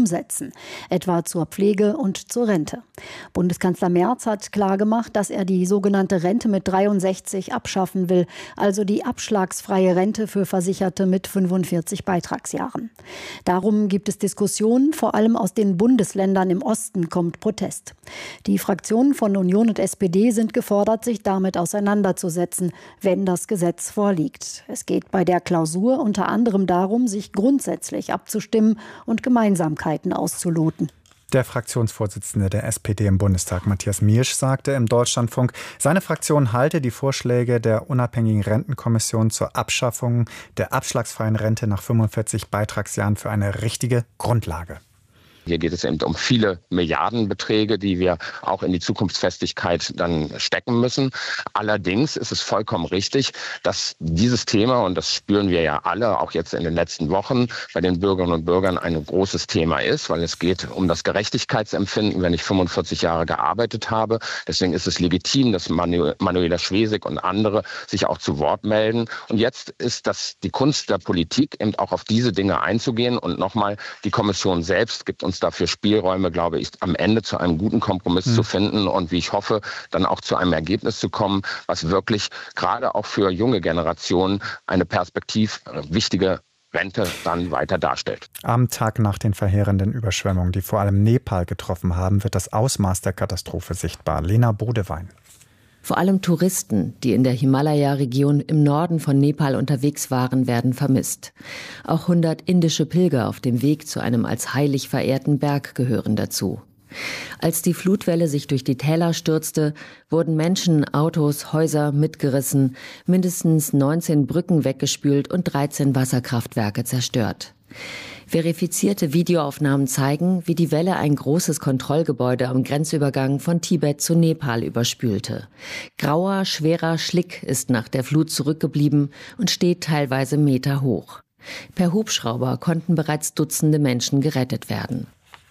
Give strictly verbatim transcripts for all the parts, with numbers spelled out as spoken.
umsetzen, etwa zur Pflege und zur Rente. Bundeskanzler Merz hat klargemacht, dass er die sogenannte Rente mit dreiundsechzig abschaffen will, also die abschlagsfreie Rente für Versicherte mit fünfundvierzig Beitragsjahren. Darum gibt es Diskussionen, vor allem aus den Bundesländern im Osten kommt Protest. Die Fraktionen von Union und S P D sind gefordert, sich damit auseinanderzusetzen, wenn das Gesetz vorliegt. Es geht bei der Klausur unter anderem darum, sich grundsätzlich abzustimmen und Gemeinsamkeiten auszuloten. Der Fraktionsvorsitzende der S P D im Bundestag, Matthias Miersch, sagte im Deutschlandfunk, seine Fraktion halte die Vorschläge der unabhängigen Rentenkommission zur Abschaffung der abschlagsfreien Rente nach fünfundvierzig Beitragsjahren für eine richtige Grundlage. Hier geht es eben um viele Milliardenbeträge, die wir auch in die Zukunftsfestigkeit dann stecken müssen. Allerdings ist es vollkommen richtig, dass dieses Thema, und das spüren wir ja alle, auch jetzt in den letzten Wochen, bei den Bürgerinnen und Bürgern ein großes Thema ist, weil es geht um das Gerechtigkeitsempfinden, wenn ich fünfundvierzig Jahre gearbeitet habe. Deswegen ist es legitim, dass Manu- Manuela Schwesig und andere sich auch zu Wort melden. Und jetzt ist das die Kunst der Politik, eben auch auf diese Dinge einzugehen. Und nochmal, die Kommission selbst gibt uns dafür Spielräume, glaube ich, am Ende zu einem guten Kompromiss mhm. zu finden und wie ich hoffe, dann auch zu einem Ergebnis zu kommen, was wirklich gerade auch für junge Generationen eine perspektiv wichtige Rente dann weiter darstellt. Am Tag nach den verheerenden Überschwemmungen, die vor allem Nepal getroffen haben, wird das Ausmaß der Katastrophe sichtbar. Lena Bodewein. Vor allem Touristen, die in der Himalaya-Region im Norden von Nepal unterwegs waren, werden vermisst. Auch hundert indische Pilger auf dem Weg zu einem als heilig verehrten Berg gehören dazu. Als die Flutwelle sich durch die Täler stürzte, wurden Menschen, Autos, Häuser mitgerissen, mindestens neunzehn Brücken weggespült und dreizehn Wasserkraftwerke zerstört. Verifizierte Videoaufnahmen zeigen, wie die Welle ein großes Kontrollgebäude am Grenzübergang von Tibet zu Nepal überspülte. Grauer, schwerer Schlick ist nach der Flut zurückgeblieben und steht teilweise Meter hoch. Per Hubschrauber konnten bereits Dutzende Menschen gerettet werden.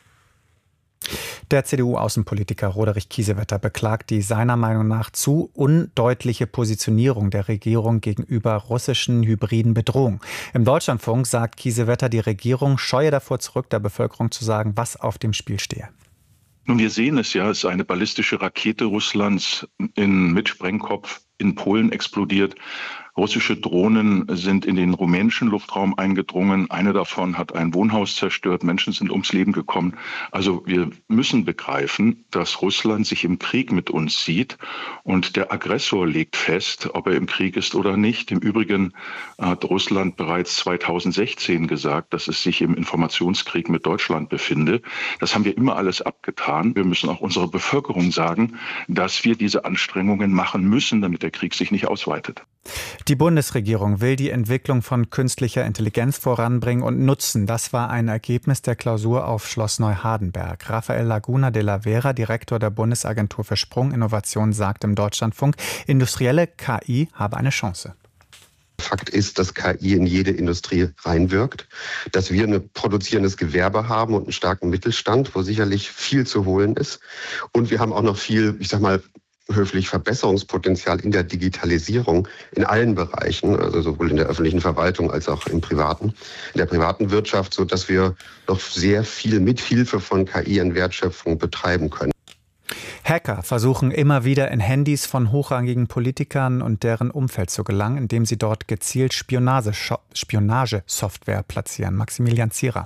Der C D U-Außenpolitiker Roderich Kiesewetter beklagt die seiner Meinung nach zu undeutliche Positionierung der Regierung gegenüber russischen hybriden Bedrohungen. Im Deutschlandfunk sagt Kiesewetter, die Regierung scheue davor zurück, der Bevölkerung zu sagen, was auf dem Spiel stehe. Nun, wir sehen es ja, es ist eine ballistische Rakete Russlands in, mit Sprengkopf in Polen explodiert. Russische Drohnen sind in den rumänischen Luftraum eingedrungen. Eine davon hat ein Wohnhaus zerstört. Menschen sind ums Leben gekommen. Also wir müssen begreifen, dass Russland sich im Krieg mit uns sieht. Und der Aggressor legt fest, ob er im Krieg ist oder nicht. Im Übrigen hat Russland bereits zweitausendsechzehn gesagt, dass es sich im Informationskrieg mit Deutschland befinde. Das haben wir immer alles abgetan. Wir müssen auch unserer Bevölkerung sagen, dass wir diese Anstrengungen machen müssen, damit der Krieg sich nicht ausweitet. Die Bundesregierung will die Entwicklung von künstlicher Intelligenz voranbringen und nutzen. Das war ein Ergebnis der Klausur auf Schloss Neuhardenberg. Rafael Laguna de la Vera, Direktor der Bundesagentur für Sprunginnovation, sagt im Deutschlandfunk, industrielle K I habe eine Chance. Fakt ist, dass K I in jede Industrie reinwirkt, dass wir ein produzierendes Gewerbe haben und einen starken Mittelstand, wo sicherlich viel zu holen ist. Und wir haben auch noch viel, ich sag mal, höflich Verbesserungspotenzial in der Digitalisierung in allen Bereichen, also sowohl in der öffentlichen Verwaltung als auch im privaten, in der privaten Wirtschaft, so dass wir noch sehr viel mit Hilfe von K I an Wertschöpfung betreiben können. Hacker versuchen immer wieder in Handys von hochrangigen Politikern und deren Umfeld zu gelangen, indem sie dort gezielt Spionage, Spionagesoftware platzieren. Maximilian Zierer.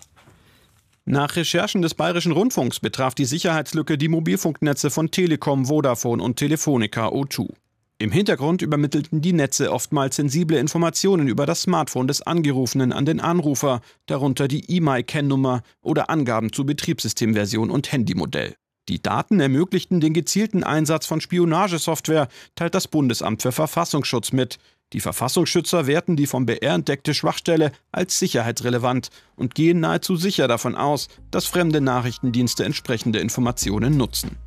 Nach Recherchen des Bayerischen Rundfunks betraf die Sicherheitslücke die Mobilfunknetze von Telekom, Vodafone und Telefonica O zwei. Im Hintergrund übermittelten die Netze oftmals sensible Informationen über das Smartphone des Angerufenen an den Anrufer, darunter die E M I I-Kennnummer oder Angaben zu Betriebssystemversion und Handymodell. Die Daten ermöglichten den gezielten Einsatz von Spionagesoftware, teilt das Bundesamt für Verfassungsschutz mit. Die Verfassungsschützer werten die vom B R entdeckte Schwachstelle als sicherheitsrelevant und gehen nahezu sicher davon aus, dass fremde Nachrichtendienste entsprechende Informationen nutzen.